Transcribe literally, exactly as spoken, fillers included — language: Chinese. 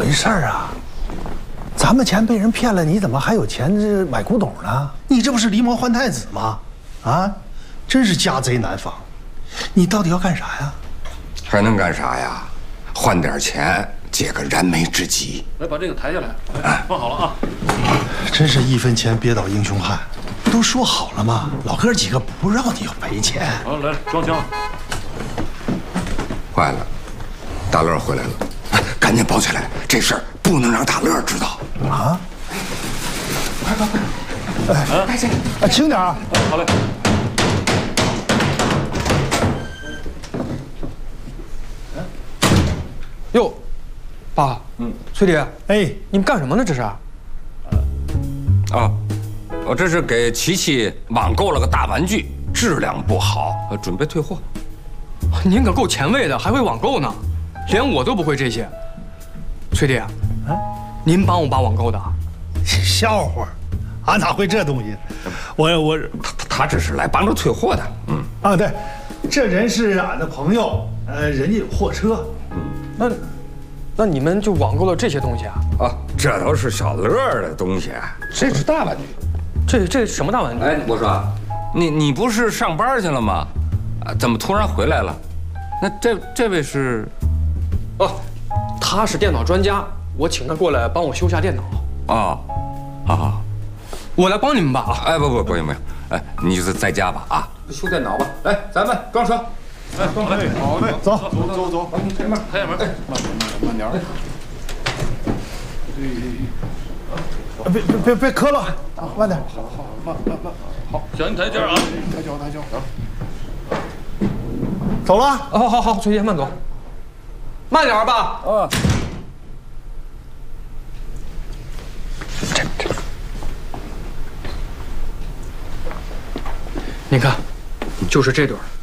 回事啊？咱们钱被人骗了，你怎么还有钱这买古董呢？你这不是狸猫换太子吗？啊，真是家贼难防。你到底要干啥呀？ 还能干啥呀？换点钱，借个燃眉之急。 来，把这个抬下来，哎，放好了啊！ 真是一分钱憋倒英雄汉，不都说好了吗？老哥几个不让你要赔钱。 好，来装枪。 坏了，大乐回来了，赶紧包起来，这事儿不能让大乐知道啊！ 快快快！哎，带起来， 哎，轻点啊！ 好嘞。 哟，爸，嗯，崔迪， 哎， 你们干什么呢？这是？ 啊，我这是给琪琪网购了个大玩具，质量不好，准备退货。 您可够前卫的，还会网购呢，连我都不会这些。崔迪，啊，您帮我把网购的？ 笑话，俺哪会这东西？我我他他只是来帮着退货的。嗯啊，对，这人是俺的朋友，呃，人家有货车。 那那你们就网购了这些东西啊？ 啊，这都是小乐的东西，这是大玩具。 这这什么大玩具？ 哎，我说，你你不是上班去了吗？啊，怎么突然回来了？那这这位是？ 哦，他是电脑专家，我请他过来帮我修下电脑。 哦，好好， 我来帮你们吧啊！ 哎，不不不用不用，哎，你就是在家吧啊，修电脑吧。来，咱们装车。 来，装嘞，好嘞， 走走走走，开门，开门，哎，慢点，慢点，慢点。对， 别别别别磕了，慢点。 好好，慢慢慢，好，小心台阶啊！抬脚抬脚， 走了。 好好好，崔姐慢走，慢点吧。 啊。 这这，您看，就是这对儿。